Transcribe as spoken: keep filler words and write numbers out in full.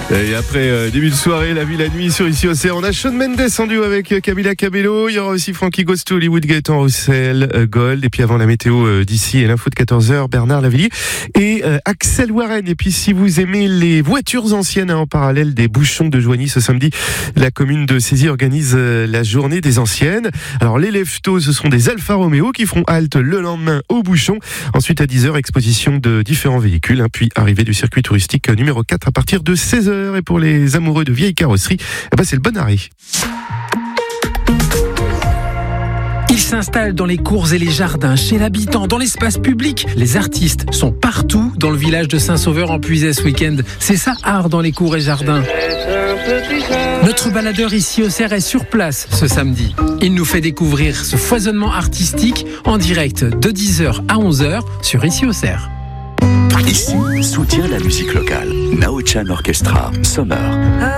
Et après euh, début de soirée, la vie, la nuit sur Ici Auxerre, on a Shawn Mendes en duo avec euh, Camila Cabello. Il y aura aussi Frankie Goes to Hollywood, Gaëtan Roussel, euh, Gold. Et puis avant la météo euh, d'ici et l'info de quatorze heures, Bernard Lavilliers et euh, Axel Warren. Et puis si vous aimez les voitures anciennes, hein, en parallèle des bouchons de Joigny ce samedi, la commune de Cézy organise euh, la journée des anciennes. Alors les leftos, ce sont des Alfa Romeo qui feront halte le lendemain au bouchon. Ensuite à dix heures, exposition de différents véhicules, hein, puis arrivée du circuit touristique numéro quatre à partir de seize heures. Et pour les amoureux de vieilles carrosseries, eh ben c'est le bon arrêt. Ils s'installent dans les cours et les jardins, chez l'habitant, dans l'espace public. Les artistes sont partout dans le village de Saint-Sauveur en Puisay ce week-end. C'est ça, art dans les cours et jardins. Notre baladeur Ici Auxerre est sur place ce samedi. Il nous fait découvrir ce foisonnement artistique en direct de dix heures à onze heures sur Ici Auxerre. Ici, soutient la musique locale. Nao Chan Orchestra, Summer.